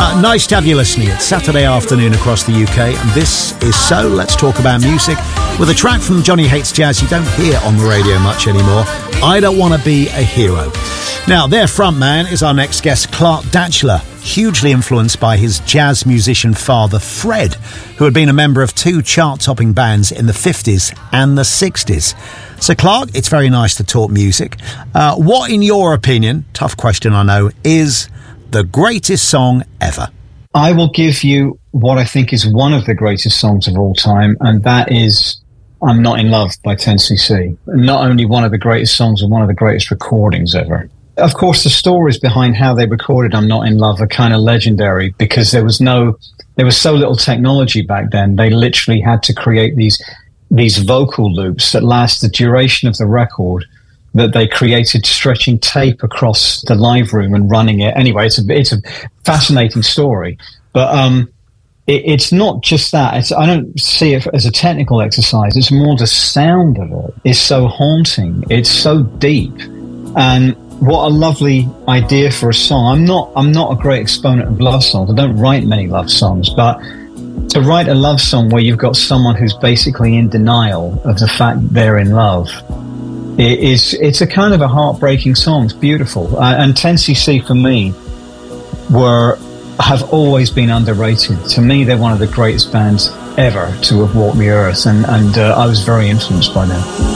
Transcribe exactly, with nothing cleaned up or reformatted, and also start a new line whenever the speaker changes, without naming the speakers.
Uh, nice to have you listening. It's Saturday afternoon across the U K, and this is So Let's Talk About Music with a track from Johnny Hates Jazz you don't hear on the radio much anymore. I Don't Want to Be a Hero. Now, their frontman is our next guest, Clark Datchler, hugely influenced by his jazz musician father, Fred, who had been a member of two chart-topping bands in the fifties and the sixties. So, Clark, it's very nice to talk music. Uh, what, in your opinion, tough question I know, is the greatest song ever?
I will give you what I think is one of the greatest songs of all time, and that is I'm Not in Love by ten C C. Not only one of the greatest songs and one of the greatest recordings ever. Of course, the stories behind how they recorded I'm Not in Love are kind of legendary because there was no, there was so little technology back then. They literally had to create these these vocal loops that last the duration of the record, that they created stretching tape across the live room and running it. Anyway, it's a, it's a fascinating story. But um, it, it's not just that. It's, I don't see it as a technical exercise. It's more the sound of it. It's so haunting. It's so deep. And what a lovely idea for a song. I'm not, I'm not a great exponent of love songs. I don't write many love songs, but to write a love song where you've got someone who's basically in denial of the fact that they're in love, it is, it's a kind of a heartbreaking song. It's beautiful. Uh, and ten C C for me were, have always been underrated. To me, they're one of the greatest bands ever to have walked the earth, and, and uh, I was very influenced by them.